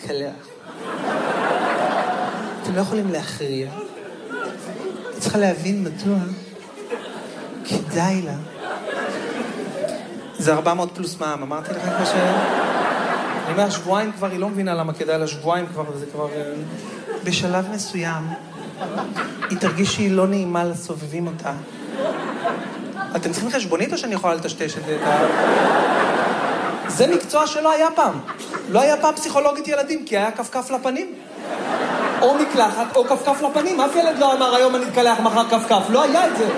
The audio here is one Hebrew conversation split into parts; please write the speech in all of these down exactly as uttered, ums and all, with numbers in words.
להתקלח. אתם לא יכולים להכריע. היא צריכה להבין מדוע כדאי לה. זה ארבע מאות פלוס מע"מ, אמרתי לכם כמו ש... אני אומר, שבועיים כבר, היא לא מבינה למה כדאי לה, שבועיים כבר, וזה כבר... בשלב מסוים, היא תרגיש שהיא לא נעימה לסובבים אותה. אתם צריכים חשבונית או שאני יכולה לטשטש את זה? זה מקצוע שלא היה פעם. לא היה פעם פסיכולוגית ילדים, כי היה כפכף לפנים. או מקלחת, או כפכף לפנים. אף ילד לא אמר, היום אני אתקלח מחר כפכף. לא היה את זה.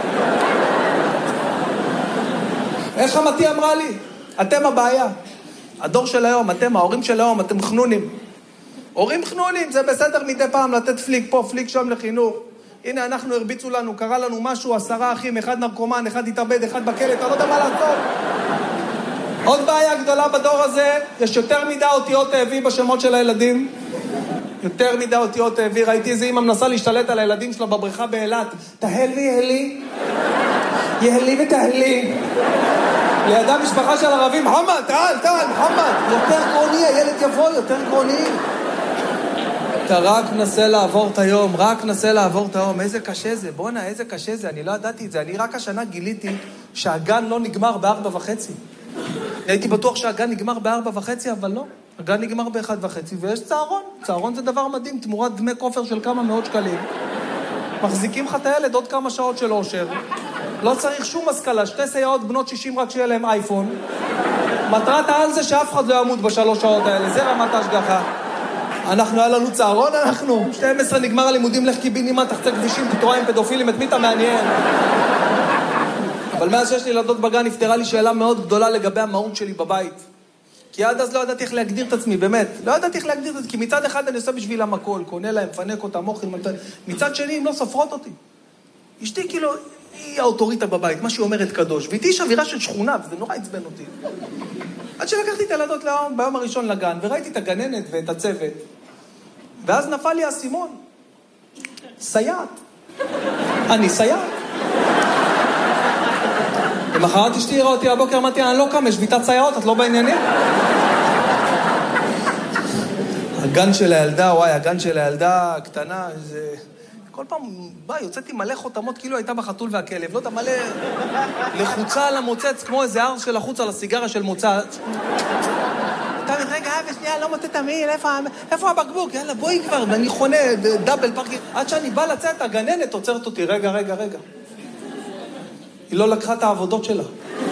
איך חמתי אמרה לי? אתם הבעיה. הדור של היום, אתם, ההורים של היום, אתם חנונים. הורים חנונים, זה בסדר מדי פעם לתת פליק פה, פליק שם לחינוך. הנה, אנחנו הרביצו לנו, קרה לנו משהו, עשרה אחים, אחד נרקומן, אחד התאבד, אחד בכלא, אתה לא יודע מה לעשות. עוד בעיה גדולה בדור הזה, יש יותר מדי אותיות האבי בשמות של הילדים. יותר מדי אותיות האבי, ראיתי איזה אמא מנסה להשתלט על הילדים שלה בבריכה באילת. תהל ויהלי, יהלי ותהלי. לידה משפחה של ערבים, חמד, תעל, תעל, חמד. יותר גרוני, הילד יבוא, יותר גרוני. אתה רק נסה לעבור את היום, רק נסה לעבור את היום. איזה קשה זה, בוא'נה, איזה קשה זה, אני לא ידעתי את זה. אני רק השנה גיליתי שהגן לא נגמר בארבע וחצי. הייתי בטוח שהגן נגמר בארבע וחצי, אבל לא. הגן נגמר באחד וחצי, ויש צהרון. צהרון זה דבר מדהים, תמורת דמי כופר של כמה מאות שקלים. מחזיקים לך את הילד עוד כמה שעות של אושר. לא צריך שום השכלה, שתי סייעות בנות שישים רק שיהיה להם אייפון. מטרת העל זה שאף אחד לא ימות בשלוש שעות האלה, זה רמת ההשגחה. אנחנו, היה לנו צהרון, אנחנו. שתים עשרה נגמר הלימודים, לך קיבינימה, תחצה כבישים, תתראה עם פדופילים, את מי אתה מעניין? אבל מאז שיש לי ילדות בגן, נפתרה לי שאלה מאוד גדולה לגבי המהות שלי בבית. כי עד אז לא ידעתי איך להגדיר את עצמי, באמת. לא ידעתי איך להגדיר את עצמי, כי מצד אחד אני עושה בשבילם הכל, קונה להם, פנק אותם, אוכל, מצד שני, הם לא סופרות אותי. אשתי כאילו, היא האוטוריטה בבית, מה שהיא אומרת קדוש, ואיתי יש אווירה של שכונה, וזה נורא עצבן אותי. עד שלקחתי את הילדות להום, ביום הראשון לגן, וראיתי את הגננת ואת הצוות, ואז נפל לי הסימון. סייעת. אני סייעת. למחרת אשתי הראה אותי הבוקר, אמרתי, אני לא קם, יש שביתת סייעות, את לא בעניינים? הגן של הילדה, וואי, הגן של הילדה הקטנה, זה... כל פעם, ביי, יוצאתי מלא חותמות, כאילו הייתה בחתול והכלב, לא יודע, מלא לחוצה על המוצץ, כמו איזה ארס של החוץ על הסיגרה של מוצץ. אתה אומר, רגע, אבא, שנייה, לא מוצא תמיל, איפה הבקבוק? יאללה, בואי כבר, ואני חונה, דאבל פארקי, עד שאני בא לצאת, הגננת עוצרת אותי, רגע, רגע, רגע. היא לא לקחה את העבודות שלה.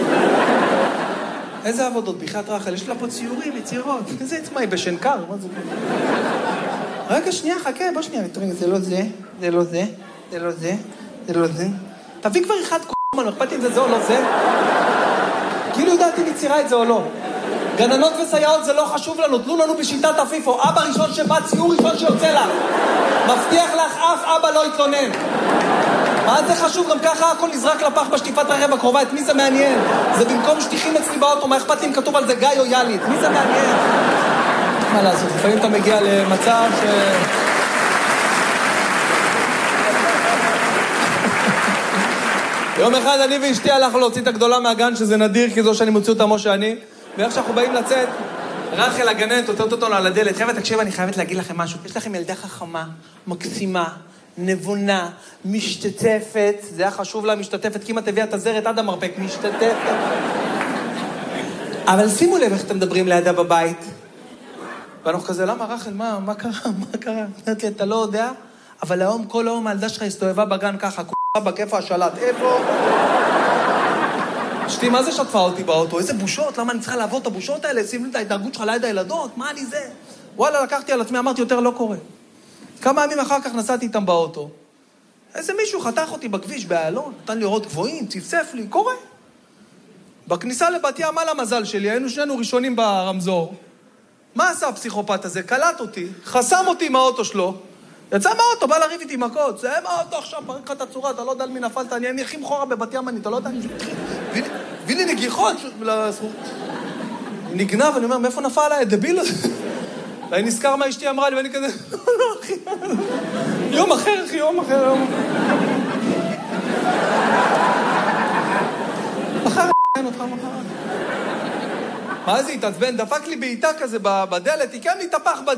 איזה עבודות? ביחת רחל, יש לה פה ציורים, יצירות. איזה עצמה, היא בשנקר, מה זה? רגע, שנייה, חכה, בוא שנייה. רגע, זה לא זה, זה לא זה, זה לא זה, זה לא זה. תביא כבר אחד קומן, אכפת אם זה זה או לא זה. כאילו יודעת אם היא צירה את זה או לא. גננות וסייעות זה לא חשוב לנו, תנו לנו בשיטת אפיפו. אבא ראשון שבא, ציור ראשון שיוצא לך. מבטיח לך, אף אבא לא יתלונן. מה זה חשוב? גם ככה הכל נזרק לפח בשטיפת רכב הקרובה, את מי זה מעניין? זה במקום שטיחים אצלי באוטו, מה אכפת לי אם כתוב על זה גיא או יאלי? את מי זה מעניין? מה לעשות? לפעמים אתה מגיע למצב ש... יום אחד אני ואשתי הלכנו להוציא את הגדולה מהגן, שזה נדיר, כי זו שאני מוציא אותה כמו שאני, ואיך שאנחנו באים לצאת, רחל הגננת עוצרת אותנו על הדלת. חבר'ה, תקשיב, אני חייבת להגיד לכם משהו. יש לכם ילדה חכמה, מקסימה, נבונה, משתתפת, זה היה חשוב לה, משתתפת, כי אם את הביאה את הזרת עד המרפק, משתתפת. אבל שימו לב איך אתם מדברים לידה בבית. ואנחנו כזה, למה רחל, מה, מה קרה, מה קרה? נתת לי, אתה לא יודע, אבל היום, כל היום הילדה שלך הסתובבה בגן ככה, כולה בכיפה השלט, איפה? אשתי, מה זה שטפה אותי באוטו? איזה בושות, למה אני צריכה לעבור את הבושות האלה? שים לי את ההתנהגות שלך ליד הילדות, מה אני זה? וואלה, לקחתי על עצמי, אמרתי, יותר לא קורה. כמה ימים אחר כך נסעתי איתם באוטו. איזה מישהו חתך אותי בכביש באיילון, נתן לי אורות גבוהים, צפצף לי, קורה. בכניסה לבת ים, על המזל שלי, היינו שנינו ראשונים ברמזור. מה עשה הפסיכופת הזה? קלט אותי, חסם אותי עם האוטו שלו, יצא מהאוטו, בא לריב איתי מכות, זה מהאוטו עכשיו, פרק לך את הצורה, אתה לא יודע על מי נפלת, אני אני הכי מחורה בבת ים, אני, אתה לא יודע, הביא לי נגיחות, נגנב, אני אומר, מאיפה נפל עליי, דביל הזה? ואני נזכר מה אשתי אמרה לי, ואני כזה, לא, לא, אחי, יום אחר, אחי, יום אחר, יום אחר. מחר, אין אותך מחר. מה זה התעצבן? דפק לי בעיטה כזה בדלת, היא כן להתהפך בדלת.